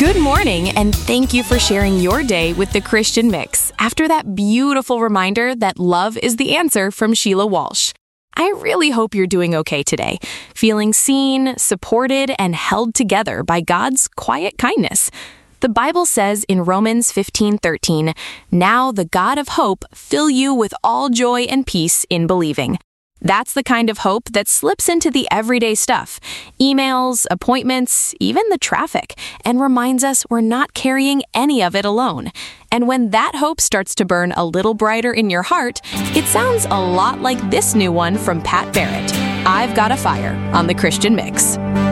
Good morning, and thank you for sharing your day with the Christian Mix after that beautiful reminder that love is the answer from Sheila Walsh. I really hope you're doing okay today, feeling seen, supported, and held together by God's quiet kindness. The Bible says in Romans 15:13, "Now the God of hope fill you with all joy and peace in believing." That's the kind of hope that slips into the everyday stuff, emails, appointments, even the traffic, and reminds us we're not carrying any of it alone. And when that hope starts to burn a little brighter in your heart, it sounds a lot like this new one from Pat Barrett, "I've Got a Fire," on the Christian Mix.